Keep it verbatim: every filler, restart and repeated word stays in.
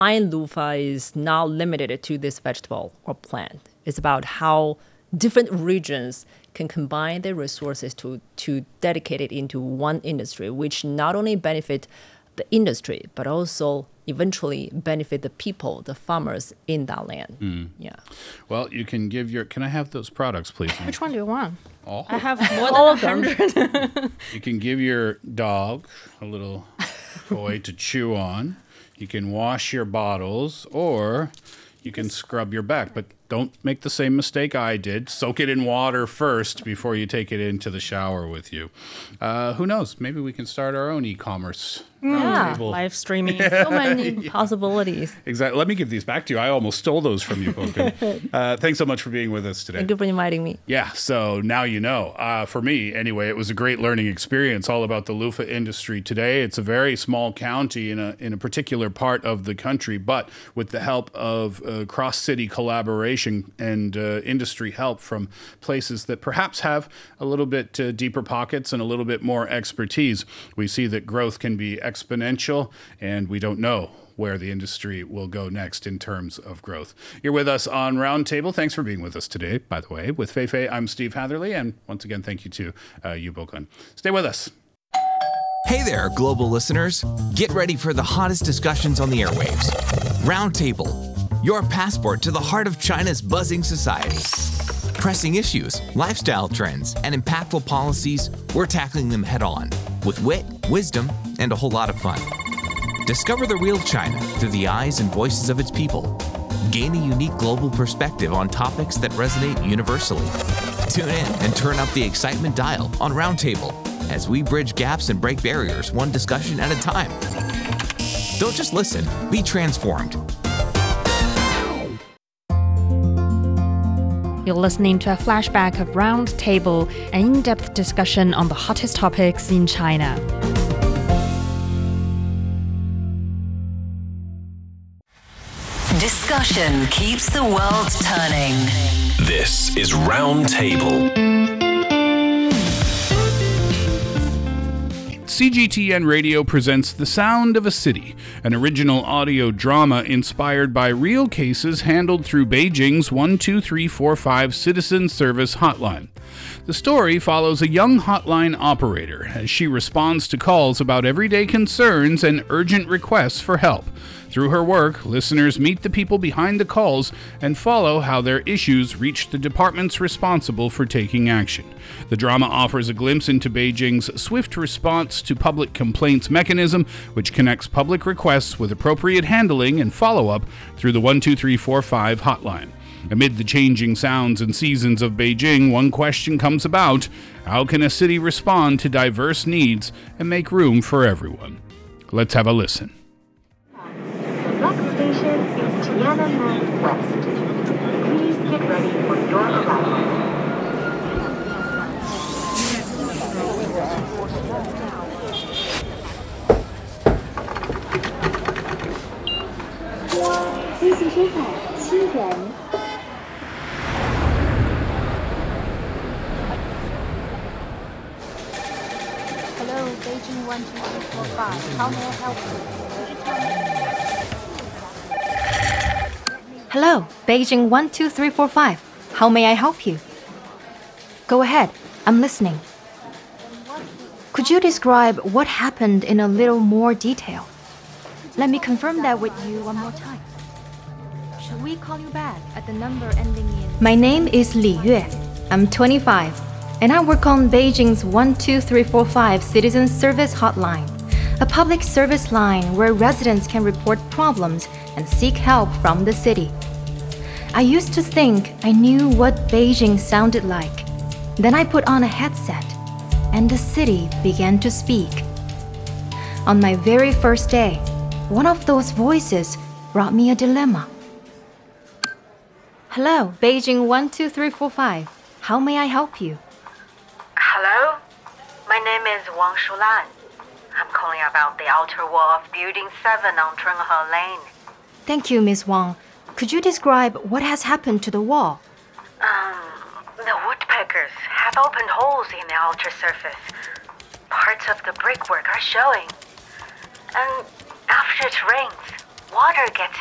Buying loofah is not limited to this vegetable or plant. It's about how different regions can combine their resources to, to dedicate it into one industry, which not only benefit the industry, but also eventually benefit the people, the farmers in that land. Mm. Yeah. Well, you can give your... Can I have those products, please? Which one do you want? All. I have more than one hundred. You can give your dog a little toy to chew on. You can wash your bottles, or you can scrub your back. But don't make the same mistake I did. Soak it in water first before you take it into the shower with you. Uh, who knows? Maybe we can start our own e-commerce Yeah. roundtable. Live streaming. So many possibilities. Exactly. Let me give these back to you. I almost stole those from you, Poco. uh, thanks so much for being with us today. Thank you for inviting me. Yeah, so now you know. Uh, for me, anyway, it was a great learning experience all about the loofah industry today. It's a very small county in a in a particular part of the country, but with the help of uh, cross-city collaboration and uh, industry help from places that perhaps have a little bit uh, deeper pockets and a little bit more expertise, we see that growth can be exponential, and we don't know where the industry will go next in terms of growth. You're with us on Roundtable. Thanks for being with us today, by the way. With Fei Fei, I'm Steve Hatherley, and once again, thank you to uh, Yu Bokun. Stay with us. Hey there, global listeners. Get ready for the hottest discussions on the airwaves. Roundtable, your passport to the heart of China's buzzing society. Pressing issues, lifestyle trends, and impactful policies, we're tackling them head on with wit, wisdom, and a whole lot of fun. Discover the real China through the eyes and voices of its people. Gain a unique global perspective on topics that resonate universally. Tune in and turn up the excitement dial on Roundtable as we bridge gaps and break barriers one discussion at a time. Don't just listen, be transformed. You're listening to a flashback of Roundtable, an in-depth discussion on the hottest topics in China. Discussion keeps the world turning. This is Roundtable. C G T N Radio presents The Sound of a City, an original audio drama inspired by real cases handled through Beijing's one two three four five Citizen Service Hotline. The story follows a young hotline operator as she responds to calls about everyday concerns and urgent requests for help. Through her work, listeners meet the people behind the calls and follow how their issues reach the departments responsible for taking action. The drama offers a glimpse into Beijing's swift response to public complaints mechanism, which connects public requests with appropriate handling and follow-up through the one two three four five hotline. Amid the changing sounds and seasons of Beijing, one question comes about: how can a city respond to diverse needs and make room for everyone? Let's have a listen. The next station is Tiananmen West. Please get ready for your arrival. 微信收款七元。 Hello, Beijing one two three four five. How may I help you? Hello, Beijing one two three four five. How may I help you? Go ahead, I'm listening. Could you describe what happened in a little more detail? Let me confirm that with you one more time. Should we call you back at the number ending in... My name is Li Yue. I'm twenty-five, and I work on Beijing's one two three four five Citizen Service Hotline, a public service line where residents can report problems and seek help from the city. I used to think I knew what Beijing sounded like. Then I put on a headset, and the city began to speak. On my very first day, one of those voices brought me a dilemma. Hello, Beijing one two three four five. How may I help you? Hello? My name is Wang Shulan. I'm calling about the outer wall of Building seven on Chunhe Lane. Thank you, Miss Wang. Could you describe what has happened to the wall? Um, the woodpeckers have opened holes in the outer surface. Parts of the brickwork are showing. And after it rains, water gets